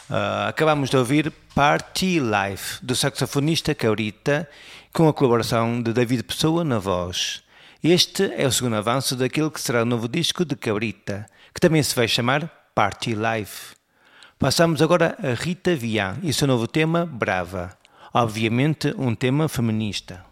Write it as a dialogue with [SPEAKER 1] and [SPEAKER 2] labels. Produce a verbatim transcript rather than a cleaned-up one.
[SPEAKER 1] Uh, acabamos de ouvir Party Life, do saxofonista Cabrita, com a colaboração de David Pessoa na voz. Este é o segundo avanço daquele que será o novo disco de Cabrita, que também se vai chamar Party Life. Passamos agora a Rita Vian e o seu novo tema, Brava. Obviamente um tema feminista.